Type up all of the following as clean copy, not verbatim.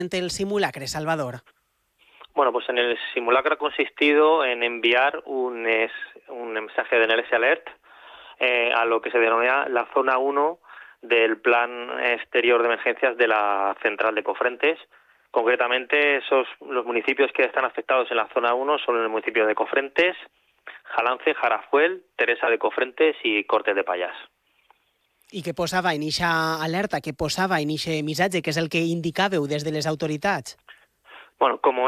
el simulacre, Salvador? Bueno, pues en el simulacro ha consistido en enviar un mensaje de NLS Alert a lo que se denomina la zona 1 del plan exterior de emergencias de la central de Cofrentes. Concretamente, los municipios que están afectados en la zona 1 son el municipio de Cofrentes, Jalance, Jarafuel, Teresa de Cofrentes y Cortes de Pallars. I què posava en eixa alerta, què posava en eixe missatge, que és el que indicàveu des de les autoritats? Bueno, como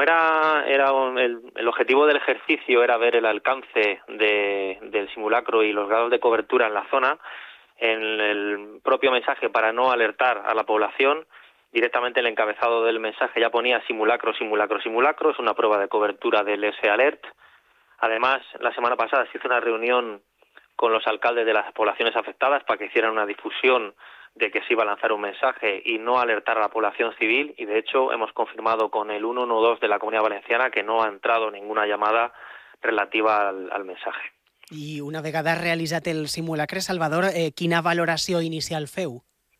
el objetivo del ejercicio era ver el alcance del simulacro y los grados de cobertura en la zona, en el propio mensaje, para no alertar a la población, directamente el encabezado del mensaje ya ponía simulacro, simulacro, simulacro, es una prueba de cobertura del S-Alert. Además, la semana pasada se hizo una reunión con los alcaldes de las poblaciones afectadas para que hicieran una difusión de que se iba a lanzar un mensaje y no alertar a la población civil, y de hecho hemos confirmado con el 112 de la Comunidad Valenciana que no ha entrado ninguna llamada relativa al mensaje. I una vegada realitzat el simulacre, Salvador, quina valoració inicial feu?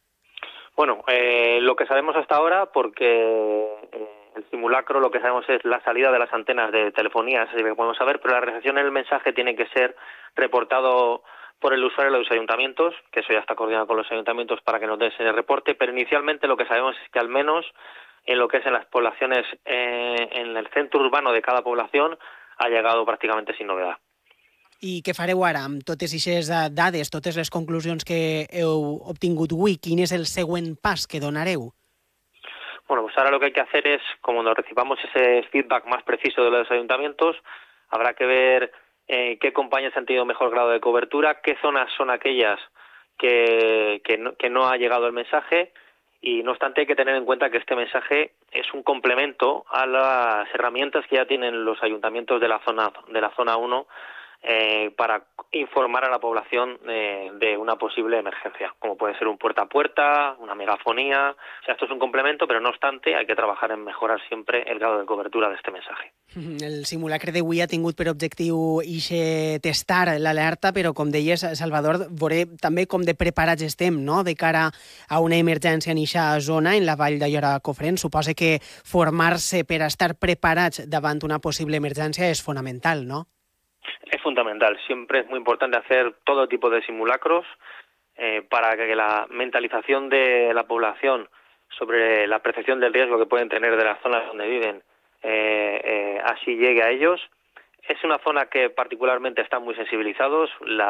Bueno, lo que sabemos hasta ahora, porque el simulacro lo que sabemos es la salida de las antenas de telefonía, eso sí que podemos saber, pero la recepción del mensaje tiene que ser reportado por el usuario de los ayuntamientos, que eso ya está coordinado con los ayuntamientos para que nos den ese reporte, pero inicialmente lo que sabemos es que al menos en lo que es en las poblaciones, en el centro urbano de cada población, ha llegado prácticamente sin novedad. I què fareu ara amb totes aquestes dades, totes les conclusions que heu obtingut avui? Quin és el següent pas que donareu? Bueno, pues ahora lo que hay que hacer es, como nos recibamos ese feedback más preciso de los ayuntamientos, habrá que ver qué compañías han tenido mejor grado de cobertura, qué zonas son aquellas que no ha llegado el mensaje, y no obstante hay que tener en cuenta que este mensaje es un complemento a las herramientas que ya tienen los ayuntamientos de la zona 1 para informar a la población de una posible emergencia, como puede ser un puerta a puerta, una megafonía. O sea, esto es un complemento, pero no obstante hay que trabajar en mejorar siempre el grado de cobertura de este mensaje. El simulacre d'avui ha tingut per objectiu testar l'alerta, però com deies, Salvador, veuré també com de preparats estem, no?, de cara a una emergència en eixa zona, en la vall d'Aiora-Cofrents. Suposa que formar-se per estar preparats davant una possible emergència és fonamental, no? Es fundamental, siempre es muy importante hacer todo tipo de simulacros para que la mentalización de la población sobre la percepción del riesgo que pueden tener de las zonas donde viven así llegue a ellos. Es una zona que particularmente están muy sensibilizados,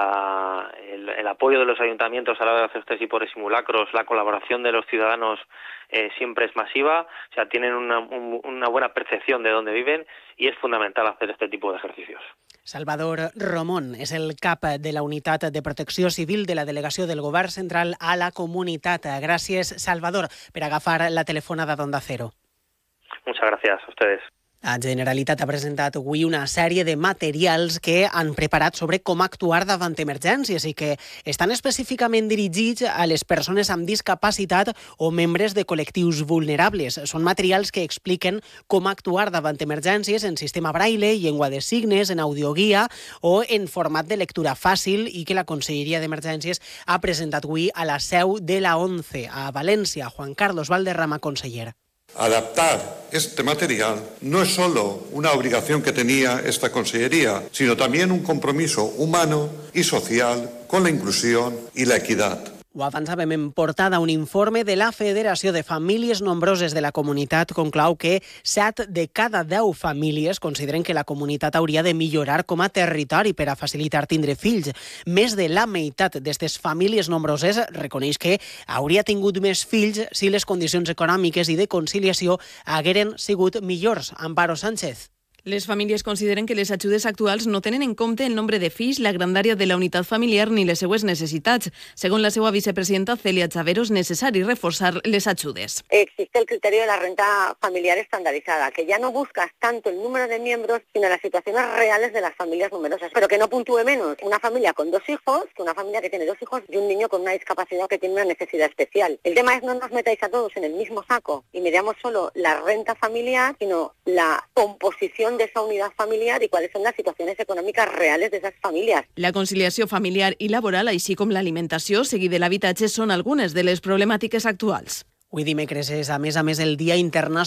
el apoyo de los ayuntamientos a la hora de hacer este tipo de simulacros, la colaboración de los ciudadanos siempre es masiva, o sea, tienen una buena percepción de dónde viven y es fundamental hacer este tipo de ejercicios. Salvador Romón és el cap de la Unitat de Protecció Civil de la Delegació del Govern Central a la Comunitat. Gràcies, Salvador, per agafar la telefonada d'Onda Cero. Muchas gracias a ustedes. La Generalitat ha presentat avui una sèrie de materials que han preparat sobre com actuar davant emergències i que estan específicament dirigits a les persones amb discapacitat o membres de col·lectius vulnerables. Són materials que expliquen com actuar davant emergències en sistema braille, llengua de signes, en audioguia o en format de lectura fàcil, i que la Conselleria d'Emergències ha presentat avui a la seu de la ONCE, a València. Juan Carlos Valderrama, conseller. Adaptar este material no es solo una obligación que tenía esta Consellería, sino también un compromiso humano y social con la inclusión y la equidad. Ho avançàvem en portada. Un informe de la Federació de Famílies Nombroses de la Comunitat conclou que 7 de cada 10 famílies consideren que la comunitat hauria de millorar com a territori per a facilitar tindre fills. Més de la meitat d'aquestes famílies nombroses reconeix que hauria tingut més fills si les condicions econòmiques i de conciliació hagueren sigut millors. Amparo Sánchez. Les famílies consideren que les ajudes actuals no tenen en compte el nombre de fills, la grandària de la unitat familiar ni les seues necessitats. Segons la seva vicepresidenta Celia Chavero, és necessari reforçar les ajudes. Existe el criterio de la renta familiar estandarizada, que ya no buscas tanto el número de miembros, sino las situaciones reales de las familias numerosas, pero que no puntúe menos una familia con 2 hijos que una familia que tiene 2 hijos y un niño con una discapacidad que tiene una necesidad especial. El tema es no nos metáis a todos en el mismo saco y miramos solo la renta familiar, sino la composición de esa unidad familiar y cuáles son las situaciones econòmiques reales de esas familias. La conciliació familiar i laboral, així com l'alimentació, seguit de l'habitatge, són algunes de les problemàtiques actuals. Avui dimecres és, a més, el Dia Internacional